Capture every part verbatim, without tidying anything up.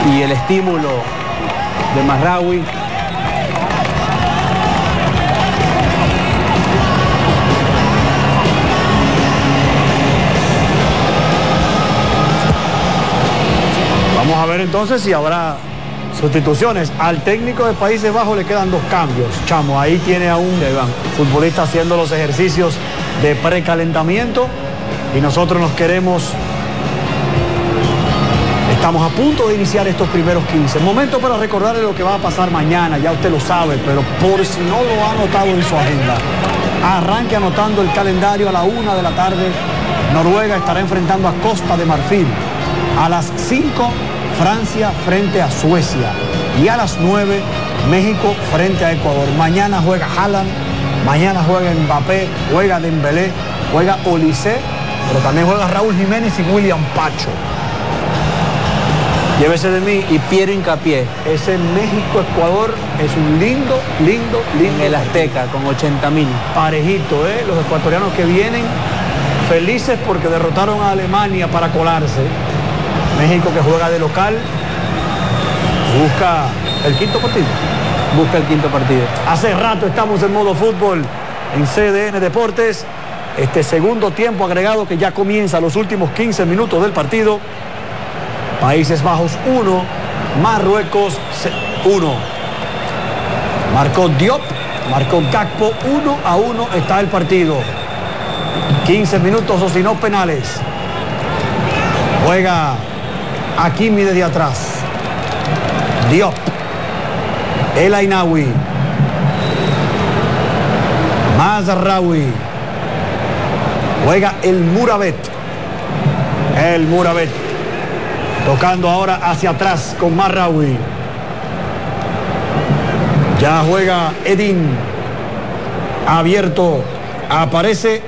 y el estímulo de Mazraoui. Vamos a ver entonces si habrá sustituciones. Al técnico de Países Bajos le quedan dos cambios. Chamo, ahí tiene a un futbolista haciendo los ejercicios de precalentamiento y nosotros nos queremos... Estamos a punto de iniciar estos primeros quince. Momento para recordarle lo que va a pasar mañana, ya usted lo sabe, pero por si no lo ha anotado en su agenda. Arranque anotando el calendario a la una de la tarde. Noruega estará enfrentando a Costa de Marfil. A las cinco, Francia frente a Suecia. Y a las nueve, México frente a Ecuador. Mañana juega Haaland, mañana juega Mbappé, juega Dembélé, juega Olise, pero también juega Raúl Jiménez y William Pacho. Llévese de mí. Y Piero Hincapié. Ese México-Ecuador es un lindo, lindo, lindo. En el Azteca, con ochenta mil. Parejito, ¿eh? Los ecuatorianos que vienen felices porque derrotaron a Alemania para colarse. México que juega de local, busca el quinto partido. Busca el quinto partido. Hace rato estamos en modo fútbol en C D N Deportes. Este segundo tiempo agregado que ya comienza los últimos quince minutos del partido. Países Bajos uno, Marruecos uno. Marcó Diop, marcó Gakpo, uno a uno está el partido. quince minutos o si no penales. Juega Hakimi desde atrás. Diop. El Ainaoui. Mazraoui. Juega el Mourabet. El Mourabet. Tocando ahora hacia atrás con Mazraoui. Ya juega Edin. Abierto. Aparece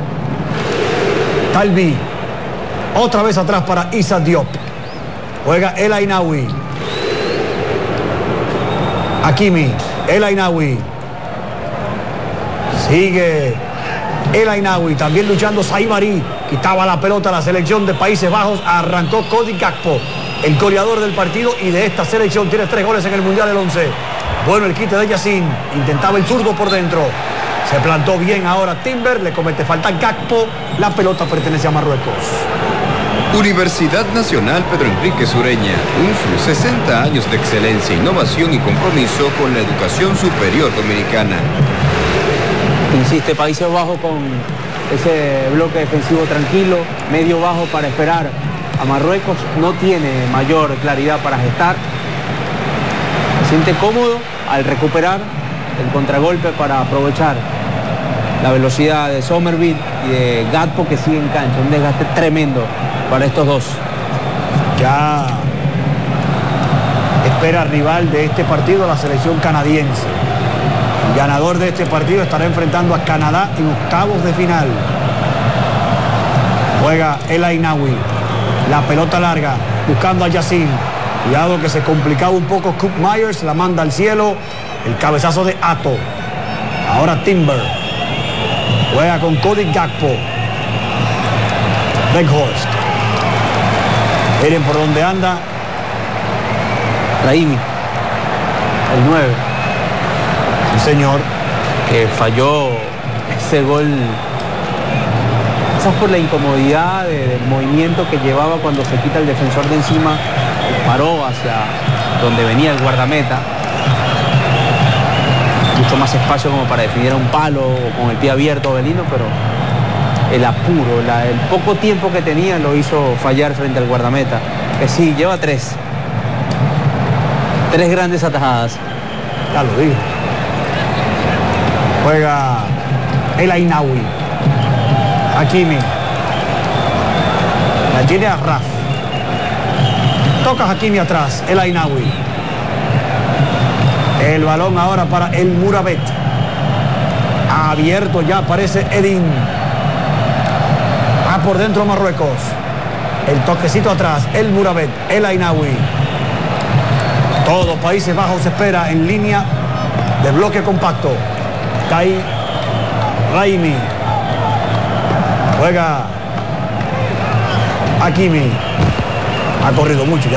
Talbi. Otra vez atrás para Issa Diop. Juega El Ainaoui. Hakimi. El Ainaoui. Sigue El Ainaoui. También luchando Saibari. Quitaba la pelota a la selección de Países Bajos. Arrancó Cody Gakpo, el goleador del partido y de esta selección. Tiene tres goles en el Mundial del once. Bueno el quite de Yacine. Intentaba el zurdo por dentro. Se plantó bien ahora Timber. Le comete falta Gakpo. La pelota pertenece a Marruecos. Universidad Nacional Pedro Enríquez Ureña, U N F U, sesenta años de excelencia, innovación y compromiso con la educación superior dominicana. Insiste Países Bajos con ese bloque defensivo tranquilo, medio bajo para esperar a Marruecos. No tiene mayor claridad para gestar. Se siente cómodo al recuperar el contragolpe para aprovechar la velocidad de Somerville y de Gakpo que sigue en cancha. Un desgaste tremendo para estos dos. Ya espera rival de este partido la selección canadiense. El ganador de este partido estará enfrentando a Canadá en octavos de final. Juega El Ainaoui. La pelota larga, buscando a Yacine. Cuidado que se complicaba un poco Cook Myers, la manda al cielo. El cabezazo de Ato. Ahora Timber. Juega con Cody Gakpo. Weghorst. Miren por dónde anda. Raimi, el nueve. Sí, señor. Que falló ese gol. Quizás por la incomodidad de, del movimiento que llevaba cuando se quita el defensor de encima. Paró hacia donde venía el guardameta. Mucho más espacio como para definir a un palo o con el pie abierto Belino, pero el apuro, la, el poco tiempo que tenía lo hizo fallar frente al guardameta. Que sí, lleva tres. Tres grandes atajadas. Ya lo digo. Juega El Ainaoui. Hakimi. La tiene a Raf. Toca Hakimi atrás. El Ainaoui. El balón ahora para el Mourabet. Abierto ya aparece Edin. Va por dentro Marruecos. El toquecito atrás. El Mourabet. El Ainaoui. Todo Países Bajos espera en línea de bloque compacto. Está ahí Raimi. Juega Hakimi. Ha corrido mucho ya.